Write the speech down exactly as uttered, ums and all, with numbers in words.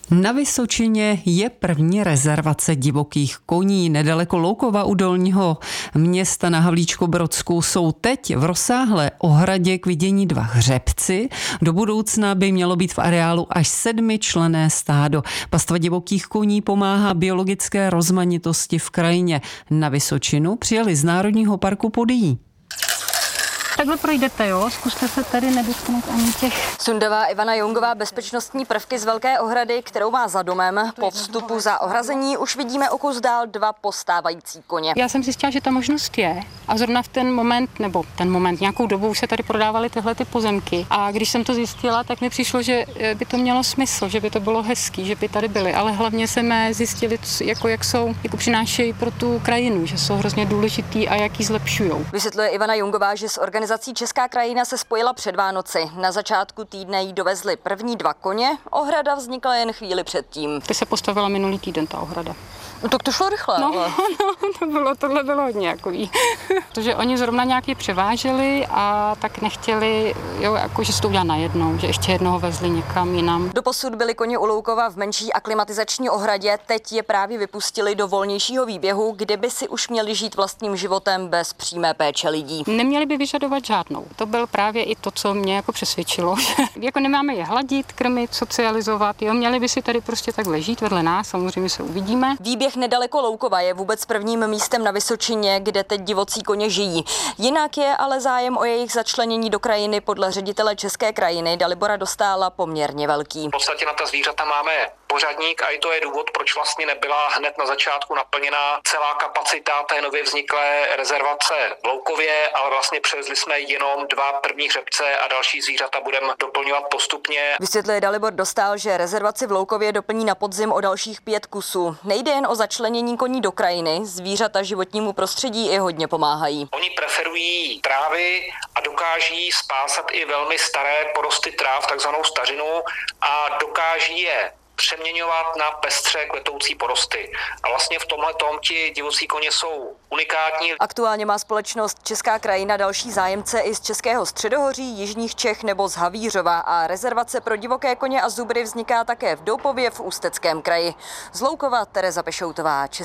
Na Vysočině je první rezervace divokých koní. Nedaleko Loukova u Dolního města na Havlíčkobrodsku jsou teď v rozsáhlé ohradě k vidění dva hřebci. Do budoucna by mělo být v areálu až sedmičlenné stádo. Pastva divokých koní pomáhá biologické rozmanitosti v krajině. Na Vysočinu přijeli z Národního parku Podyjí. Takhle projdete, jo? Zkuste se tady nedotknout ani těch. Sundává Ivana Jungová bezpečnostní prvky z velké ohrady, kterou má za domem. Po vstupu za ohrazení už vidíme o kus dál dva postávající koně. Já jsem zjistila, že ta možnost je. A zrovna v ten moment, nebo ten moment, nějakou dobu už se tady prodávaly tyhle ty pozemky. A když jsem to zjistila, tak mi přišlo, že by to mělo smysl, že by to bylo hezký, že by tady byly. Ale hlavně jsme zjistili, jako jak jsou, jako přinášejí pro tu krajinu, že jsou hrozně důležitý a jak ji zlepšujou. Vysvětluje Ivana Jungová, že s organizací Česká krajina se spojila před Vánoci. Na začátku týdne jí dovezli první dva koně, ohrada vznikla jen chvíli předtím. Ty se postavila minulý týden ta ohrada. No tak to šlo rychle. No, ale... no to bylo, tohle bylo hodně jakový. Protože oni zrovna nějaký převáželi a tak nechtěli, jo, jako, že se to udělá najednou, že ještě jednoho vezli někam jinam. Doposud byli koně u Loukova v menší aklimatizační ohradě, teď je právě vypustili do volnějšího výběhu, kde by si už měli žít vlastním životem bez přímé péče lidí. Neměli by vyžadovat žádnou. To byl právě i to, co mě jako přesvědčilo. Jako nemáme je hladit, krmit, socializovat, jo, měli by si tady prostě takhle žít vedle nás, samozřejmě se uvidíme. Výběh nedaleko Loukova je vůbec prvním místem na Vysočině, kde teď divocí koně žijí. Jinak je ale zájem o jejich začlenění do krajiny podle ředitele České krajiny Dalibora Dostála poměrně velký. V podstatě na ta zvířata máme pořadník a i to je důvod, proč vlastně nebyla hned na začátku naplněná celá kapacita té nově vzniklé rezervace v Loukově, ale vlastně převezli jsme jenom dva první hřebce a další zvířata budeme doplňovat postupně. Vysvětluje Dalibor Dostál, že rezervaci v Loukově doplní na podzim o dalších pět kusů. Nejde jen o začlenění koní do krajiny, zvířata životnímu prostředí i hodně pomáhají. Oni preferují trávy a dokáží spásat i velmi staré porosty tráv, takzvanou stařinu, a dokáží je přeměňovat na pestře kvetoucí porosty. A vlastně v tomhle tom ti divocí koně jsou unikátní. Aktuálně má společnost Česká krajina další zájemce i z Českého středohoří, jižních Čech nebo z Havířova a rezervace pro divoké koně a zubry vzniká také v Doupově v Ústeckém kraji. Z Loukova Tereza Pešoutová, Česká